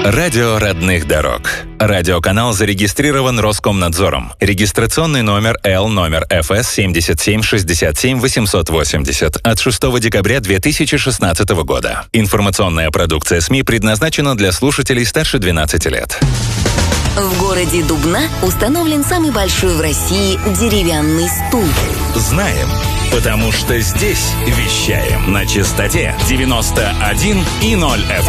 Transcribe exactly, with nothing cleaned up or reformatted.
Радио родных дорог. Радиоканал зарегистрирован Роскомнадзором. Регистрационный номер Л номер эф эс семьдесят семь шестьдесят семь восемьсот восемьдесят от шестого декабря две тысячи шестнадцатого года. Информационная продукция СМИ предназначена для слушателей старше двенадцати лет. В городе Дубна установлен самый большой в России деревянный стул. Знаем, потому что здесь вещаем на частоте девяносто один и ноль эф эм.